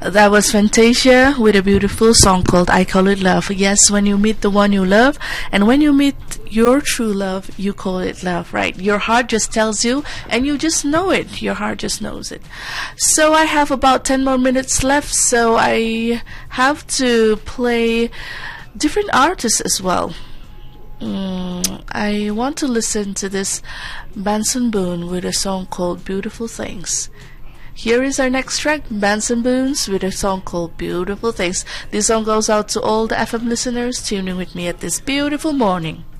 That was Fantasia with a beautiful song called I Call It Love. Yes, when you meet the one you love, and when you meet your true love, you call it love, right? Your heart just tells you, and you just know it. Your heart just knows it. So I have about 10 more minutes left, so I have to play different artists as well. I want to listen to this Benson Boone with a song called Beautiful Things. Here is our next track, Benson Boone's with a song called Beautiful Things. This song goes out to all the FM listeners tuning with me at this beautiful morning.